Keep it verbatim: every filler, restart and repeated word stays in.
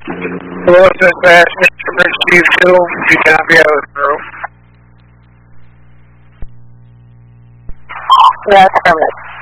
Hello, dispatch, Mister Steve Hill, you cannot be out of the room. That's affirmative.